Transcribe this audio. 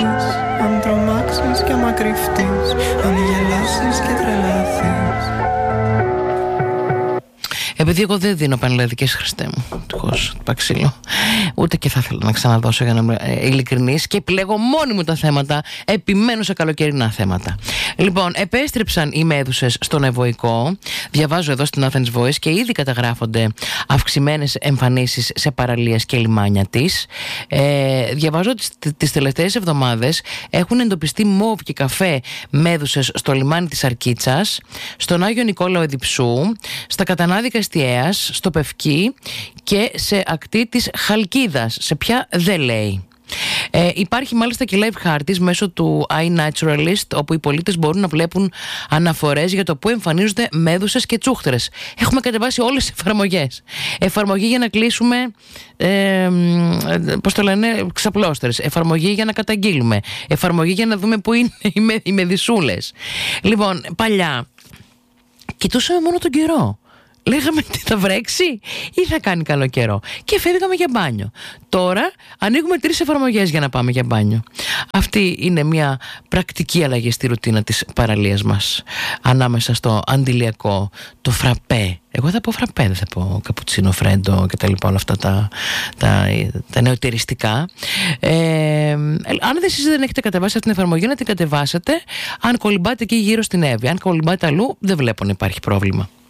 έρθεις, αν τρομάξεις και άμα κρυφτείς, αν γελάσεις και τρελαθείς. Επειδή εγώ δεν δίνω πανελλαδικές, Χριστέ μου, τυχώς, παξίλο, ούτε και θα ήθελα να ξαναδώσω για να είμαι ειλικρινής, και επιλέγω μόνη μου τα θέματα, επιμένω σε καλοκαιρινά θέματα. Λοιπόν, επέστρεψαν οι μέδουσες στον Ευωικό, διαβάζω εδώ στην Athens Voice, και ήδη καταγράφονται αυξημένες εμφανίσεις σε παραλίες και λιμάνια της. Διαβάζω ότι τις τελευταίες εβδομάδες έχουν εντοπιστεί μόβ και καφέ μέδουσες στο λιμάνι της Αρκίτσας, στον Άγιο Νικόλαο Εδιψού, στα Κατανάδικα Εστιαίας, στο Πευκή και σε ακτή της Χαλκίδας. Σε ποια δεν λέει. Υπάρχει μάλιστα και live χάρτης μέσω του iNaturalist, όπου οι πολίτες μπορούν να βλέπουν αναφορές για το που εμφανίζονται μέδουσες και τσούχτρες. Έχουμε κατεβάσει όλες τις εφαρμογές. Εφαρμογή για να κλείσουμε πώς το λένε, ξαπλώστερες. Εφαρμογή για να καταγγείλουμε. Εφαρμογή για να δούμε που είναι οι μεδισούλες. Λοιπόν, παλιά κοιτούσαμε μόνο τον καιρό. Λέγαμε τι θα βρέξει ή θα κάνει καλό καιρό, και φεύγαμε για μπάνιο. Τώρα ανοίγουμε 3 εφαρμογές για να πάμε για μπάνιο. Αυτή είναι μια πρακτική αλλαγή στη ρουτίνα της παραλίας μας. Ανάμεσα στο αντιλιακό, το φραπέ. Εγώ θα πω φραπέ, δεν θα πω καπουτσίνο, φρέντο και τα λοιπά, όλα αυτά τα νεωτεριστικά. Αν εσείς δεν έχετε κατεβάσει αυτή την εφαρμογή, να την κατεβάσετε. Αν κολυμπάτε εκεί γύρω στην Εύβοια, αν κολυμπάτε αλλού, δεν βλέπω να υπάρχει πρόβλημα.